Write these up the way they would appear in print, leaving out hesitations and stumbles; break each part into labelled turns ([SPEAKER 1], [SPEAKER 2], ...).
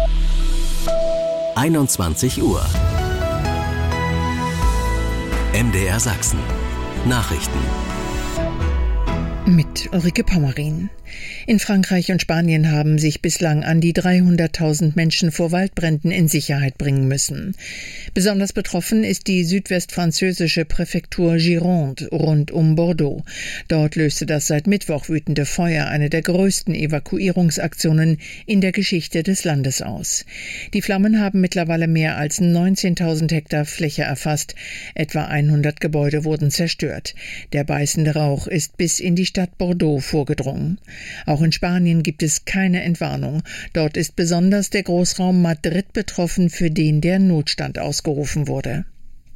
[SPEAKER 1] 21 Uhr. MDR Sachsen. Nachrichten.
[SPEAKER 2] Mit Ulrike Pommerin. In Frankreich und Spanien haben sich bislang an die 300.000 Menschen vor Waldbränden in Sicherheit bringen müssen. Besonders betroffen ist die südwestfranzösische Präfektur Gironde rund um Bordeaux. Dort löste das seit Mittwoch wütende Feuer eine der größten Evakuierungsaktionen in der Geschichte des Landes aus. Die Flammen haben mittlerweile mehr als 19.000 Hektar Fläche erfasst. Etwa 100 Gebäude wurden zerstört. Der beißende Rauch ist bis in die Stadt Bordeaux vorgedrungen. Auch in Spanien gibt es keine Entwarnung. Dort ist besonders der Großraum Madrid betroffen, für den der Notstand ausgerufen wurde.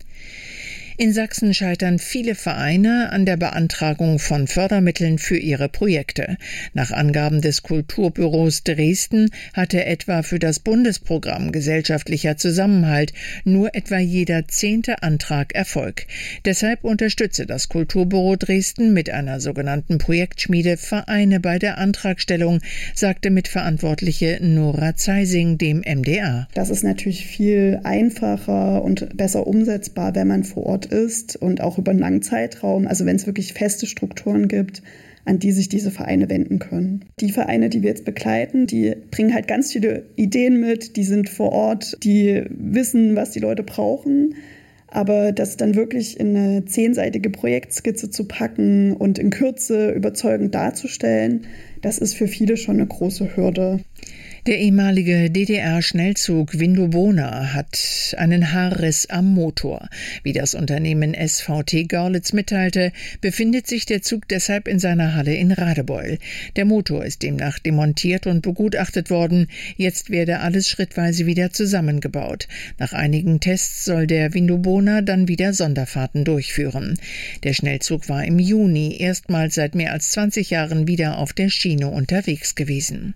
[SPEAKER 2] In Sachsen scheitern viele Vereine an der Beantragung von Fördermitteln für ihre Projekte. Nach Angaben des Kulturbüros Dresden hatte etwa für das Bundesprogramm Gesellschaftlicher Zusammenhalt nur etwa jeder 10. Antrag Erfolg. Deshalb unterstütze das Kulturbüro Dresden mit einer sogenannten Projektschmiede Vereine bei der Antragstellung, sagte Mitverantwortliche Nora Zeising dem MDR.
[SPEAKER 3] Das ist natürlich viel einfacher und besser umsetzbar, wenn man vor Ort ist und auch über einen langen Zeitraum, also wenn es wirklich feste Strukturen gibt, an die sich diese Vereine wenden können. Die Vereine, die wir jetzt begleiten, die bringen halt ganz viele Ideen mit, die sind vor Ort, die wissen, was die Leute brauchen. Aber das dann wirklich in eine 10-seitige Projektskizze zu packen und in Kürze überzeugend darzustellen, das ist für viele schon eine große Hürde.
[SPEAKER 2] Der ehemalige DDR-Schnellzug Vindobona hat einen Haarriss am Motor. Wie das Unternehmen SVT Görlitz mitteilte, befindet sich der Zug deshalb in seiner Halle in Radebeul. Der Motor ist demnach demontiert und begutachtet worden. Jetzt werde alles schrittweise wieder zusammengebaut. Nach einigen Tests soll der Vindobona dann wieder Sonderfahrten durchführen. Der Schnellzug war im Juni erstmals seit mehr als 20 Jahren wieder auf der Schiene unterwegs gewesen.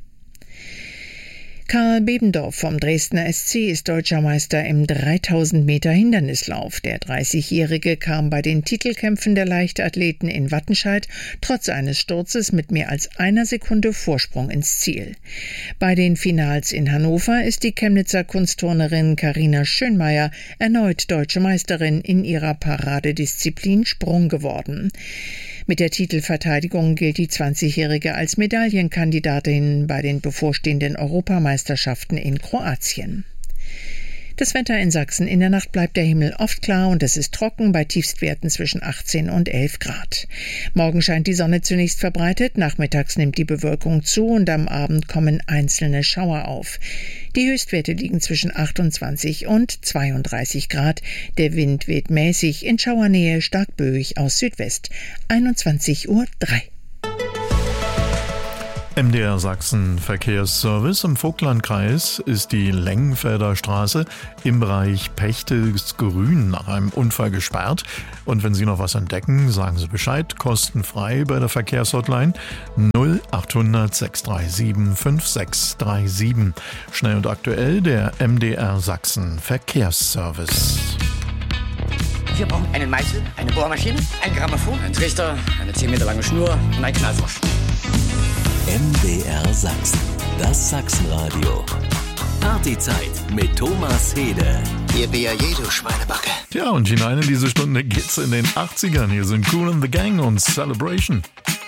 [SPEAKER 2] Karl Bebendorf vom Dresdner SC ist Deutscher Meister im 3000 Meter Hindernislauf. Der 30-Jährige kam bei den Titelkämpfen der Leichtathleten in Wattenscheid trotz eines Sturzes mit mehr als einer Sekunde Vorsprung ins Ziel. Bei den Finals in Hannover ist die Chemnitzer Kunstturnerin Carina Schönmeier erneut Deutsche Meisterin in ihrer Paradedisziplin Sprung geworden. Mit der Titelverteidigung gilt die 20-Jährige als Medaillenkandidatin bei den bevorstehenden Europameisterschaften in Kroatien. Das Wetter in Sachsen: in der Nacht bleibt der Himmel oft klar und es ist trocken bei Tiefstwerten zwischen 18 und 11 Grad. Morgen scheint die Sonne zunächst verbreitet, nachmittags nimmt die Bewölkung zu und am Abend kommen einzelne Schauer auf. Die Höchstwerte liegen zwischen 28 und 32 Grad. Der Wind weht mäßig, in Schauernähe stark böig aus Südwest. 21:03 Uhr.
[SPEAKER 4] MDR Sachsen Verkehrsservice. Im Vogtlandkreis ist die Lengenfelder Straße im Bereich Pechtelsgrün nach einem Unfall gesperrt. Und wenn Sie noch was entdecken, sagen Sie Bescheid. Kostenfrei bei der Verkehrshotline 0800 637 5637. Schnell und aktuell der MDR Sachsen Verkehrsservice.
[SPEAKER 5] Wir brauchen einen Meißel, eine Bohrmaschine, ein Grammophon, einen Trichter, eine 10 Meter lange Schnur und einen Knallfrosch.
[SPEAKER 1] MDR Sachsen, das Sachsenradio. Partyzeit mit Thomas Hede.
[SPEAKER 5] Ihr B.A.J., du Schweinebacke.
[SPEAKER 4] Ja, und hinein in diese Stunde geht's in den 80ern. Hier sind Kool and the Gang und Celebration.